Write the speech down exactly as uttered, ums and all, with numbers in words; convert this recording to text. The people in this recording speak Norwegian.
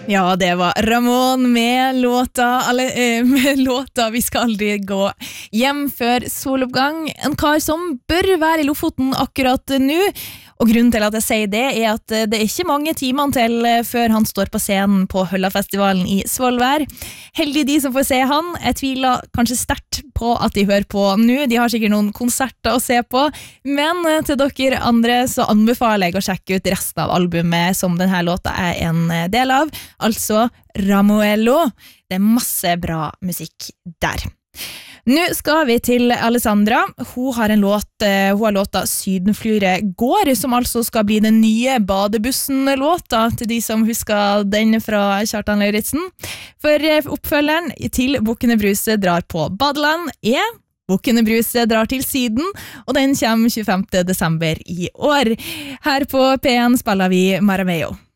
Ja, det var Ramón med låta, eller, eh, med låta Vi skal aldri gå hjem før soloppgang. En kar som bør være i Lofoten akkurat nå. Og grunnen til at jeg sier det er at det er ikke mange timene til før han står på scenen på Høllafestivalen i Svolvær. Heldig de som får se han. Jeg tviler kanskje sterkt på at de hører på nå. De har sikkert noen konserter å se på. Men til dere andre så anbefaler jeg å sjekke ut resten av albumet som denne låta er en del av. Altså Ramuelo. Det er masse bra musikk der. Nå skal vi til Alessandra. Hun har en låt, hun har låta Sydenflyre går, som altså skal bli den nye badebussen-låta til de som husker den fra Kjartan Lauritzen. For oppfølgeren til Bukkene Bruse drar på badeland er Bukkene Bruse drar til Syden, og den kommer tjuefemte desember i år. Her på P en spiller vi Marameo.